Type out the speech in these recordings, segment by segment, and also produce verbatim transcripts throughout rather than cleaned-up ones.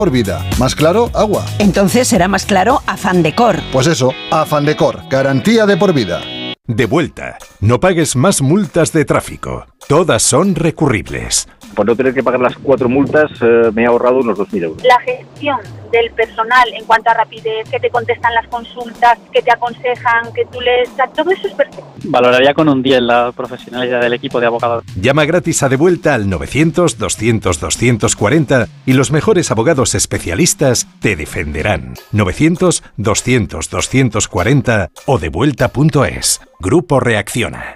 Por vida. ¿Más claro? Agua. Entonces será más claro Afán Decor. Pues eso, Afán Decor. Garantía de por vida. De vuelta. No pagues más multas de tráfico. Todas son recurribles. Por no tener que pagar las cuatro multas, eh, me he ahorrado unos dos mil euros. La gestión del personal en cuanto a rapidez, que te contestan las consultas, que te aconsejan, que tú les... Todo eso es perfecto. Valoraría con un diez la profesionalidad del equipo de abogados. Llama gratis a De Vuelta al novecientos, doscientos, doscientos cuarenta y los mejores abogados especialistas te defenderán. novecientos, doscientos, doscientos cuarenta o devuelta punto es. Grupo Reacciona.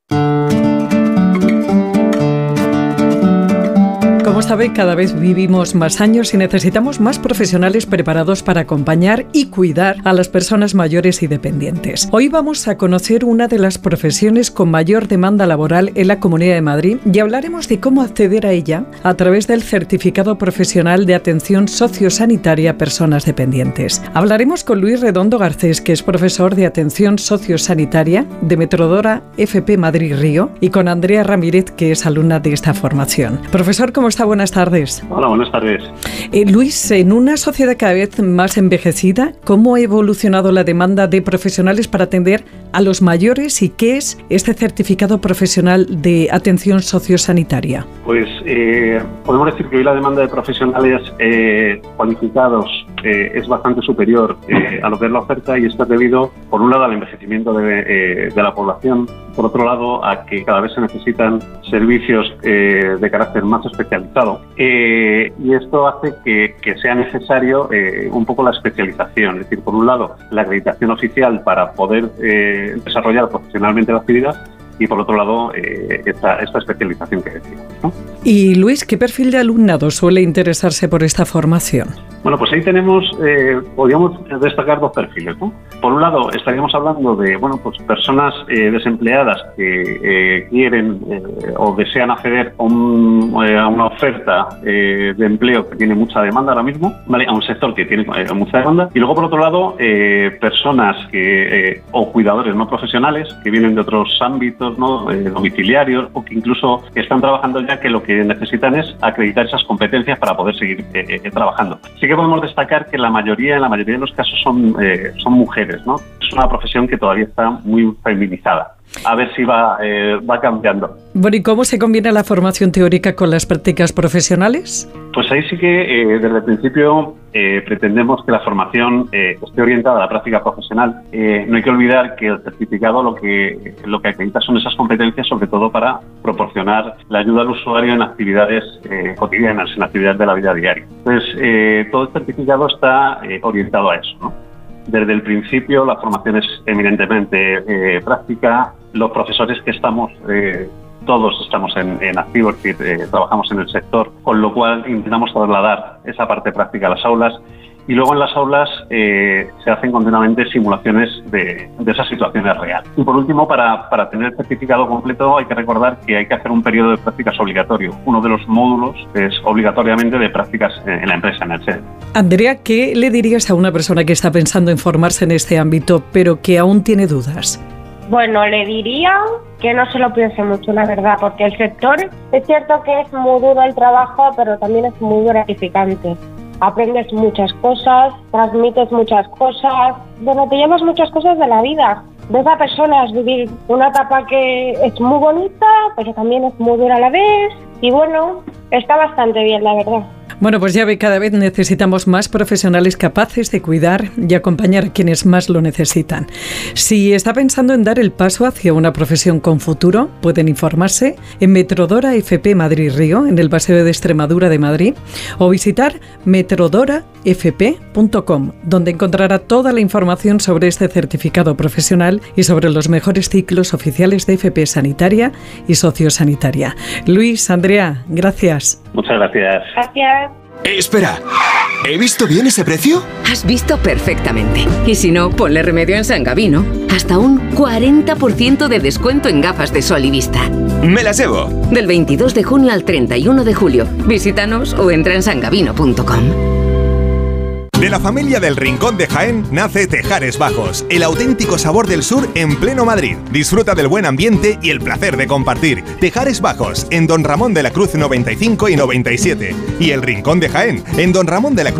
Como sabe, cada vez vivimos más años y necesitamos más profesionales preparados para acompañar y cuidar a las personas mayores y dependientes. Hoy vamos a conocer una de las profesiones con mayor demanda laboral en la Comunidad de Madrid y hablaremos de cómo acceder a ella a través del Certificado Profesional de Atención Sociosanitaria a Personas Dependientes. Hablaremos con Luis Redondo Garcés, que es profesor de Atención Sociosanitaria de Metrodora F P Madrid Río, y con Andrea Ramírez, que es alumna de esta formación. Profesor, ¿cómo está? Buenas tardes. Hola, buenas tardes. Eh, Luis, en una sociedad cada vez más envejecida, ¿cómo ha evolucionado la demanda de profesionales para atender a los mayores y qué es este certificado profesional de atención sociosanitaria? Pues eh, podemos decir que hoy la demanda de profesionales eh, cualificados eh, es bastante superior eh, a lo que es la oferta, y esto es debido, por un lado, al envejecimiento de, eh, de la población, por otro lado, a que cada vez se necesitan servicios eh, de carácter más especializado, eh, y esto hace que, que sea necesario eh, un poco la especialización, es decir, por un lado, la acreditación oficial para poder eh, desarrollar profesionalmente la actividad, y por otro lado, eh, esta, esta especialización que decimos, ¿no? Y Luis, ¿qué perfil de alumnado suele interesarse por esta formación? Bueno, pues ahí tenemos, eh, podríamos destacar dos perfiles, ¿no? Por un lado, estaríamos hablando de, bueno, pues personas eh, desempleadas que eh, quieren eh, o desean acceder a, un, eh, a una oferta eh, de empleo que tiene mucha demanda ahora mismo, ¿vale? A un sector que tiene eh, mucha demanda. Y luego, por otro lado, eh, personas que eh, o cuidadores no profesionales que vienen de otros ámbitos, ¿no? Eh, domiciliarios, o que incluso están trabajando ya, que lo que necesitan es acreditar esas competencias para poder seguir eh, eh, trabajando. Sí que podemos destacar que la mayoría, en la mayoría de los casos son, eh, son mujeres, ¿no? Es una profesión que todavía está muy feminizada. A ver si va, eh, va cambiando. Bueno, ¿y cómo se combina la formación teórica con las prácticas profesionales? Pues ahí sí que eh, desde el principio eh, pretendemos que la formación eh, esté orientada a la práctica profesional. Eh, no hay que olvidar que el certificado lo que, lo que acredita son esas competencias, sobre todo para proporcionar la ayuda al usuario en actividades eh, cotidianas, en actividades de la vida diaria. Entonces, eh, todo el certificado está eh, orientado a eso, ¿no? Desde el principio la formación es eminentemente eh, práctica. Los profesores que estamos, eh, todos estamos en, en activo, es decir, eh, trabajamos en el sector, con lo cual intentamos trasladar esa parte práctica a las aulas. Y luego en las aulas eh, se hacen continuamente simulaciones de, de esas situaciones reales. Y por último, para, para tener el certificado completo hay que recordar que hay que hacer un periodo de prácticas obligatorio. Uno de los módulos es obligatoriamente de prácticas en la empresa, en el S E D. Andrea, ¿qué le dirías a una persona que está pensando en formarse en este ámbito pero que aún tiene dudas? Bueno, le diría que no se lo piense mucho, la verdad, porque el sector es cierto que es muy duro el trabajo, pero también es muy gratificante. Aprendes muchas cosas, transmites muchas cosas, bueno, te llevas muchas cosas de la vida. Ves a personas vivir una etapa que es muy bonita, pero también es muy dura a la vez, y bueno, está bastante bien, la verdad. Bueno, pues ya ve, cada vez necesitamos más profesionales capaces de cuidar y acompañar a quienes más lo necesitan. Si está pensando en dar el paso hacia una profesión con futuro, pueden informarse en Metrodora F P Madrid Río, en el Paseo de Extremadura de Madrid, o visitar metrodora f p punto com, donde encontrará toda la información sobre este certificado profesional y sobre los mejores ciclos oficiales de F P sanitaria y sociosanitaria. Luis, Andrea, gracias. Muchas gracias. Gracias. Eh, espera, ¿he visto bien ese precio? Has visto perfectamente. Y si no, ponle remedio en San Gabino. Hasta un cuarenta por ciento de descuento en gafas de sol y vista. ¡Me las llevo! Del veintidós de junio al treinta y uno de julio. Visítanos o entra en san gabino punto com. De la familia del Rincón de Jaén nace Tejares Bajos, el auténtico sabor del sur en pleno Madrid. Disfruta del buen ambiente y el placer de compartir. Tejares Bajos, en Don Ramón de la Cruz noventa y cinco y noventa y siete. Y el Rincón de Jaén, en Don Ramón de la Cruz